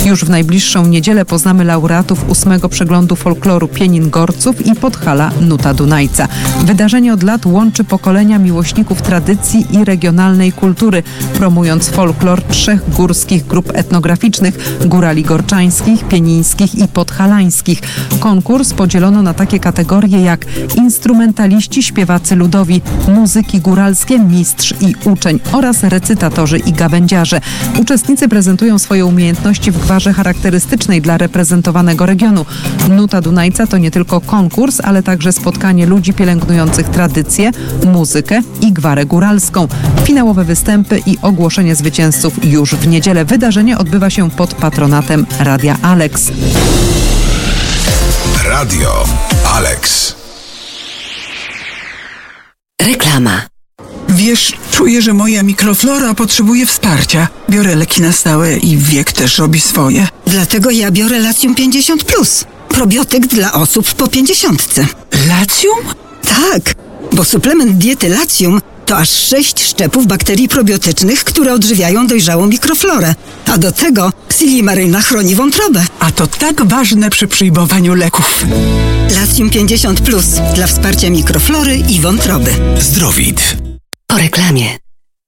Już w najbliższą niedzielę poznamy laureatów 8. przeglądu folkloru Pienin-Gorców i Podhala Nuta Dunajca. Wydarzenie od lat łączy pokolenia miłośników tradycji i regionalnej kultury, promując folklor 3 górskich grup etnograficznych: górali gorczańskich, pienińskich i podhalańskich. Konkurs podzielono na takie kategorie jak instrumentaliści, śpiewacy ludowi, muzyki góralskie, mistrz i uczeń oraz recytatorzy i gawędziarze. Uczestnicy prezentują swoje umiejętności w gwarze charakterystycznej dla reprezentowanego regionu. Nuta Dunajca to nie tylko konkurs, ale także spotkanie ludzi pielęgnujących tradycję, muzykę i gwarę góralską. Finałowe występy i ogłoszenie zwycięzców już w niedzielę. Wydarzenie odbywa się pod patronatem Radia Alex. Radio Alex. Reklama. Wiesz, czuję, że moja mikroflora potrzebuje wsparcia. Biorę leki na stałe i wiek też robi swoje. Dlatego ja biorę Latium 50+. Probiotyk dla osób po 50. Latium? Tak, bo suplement diety Latium to aż 6 szczepów bakterii probiotycznych, które odżywiają dojrzałą mikroflorę. A do tego Silimaryna chroni wątrobę. A to tak ważne przy przyjmowaniu leków. Latium 50+ dla wsparcia mikroflory i wątroby. Zdrowid. Po reklamie.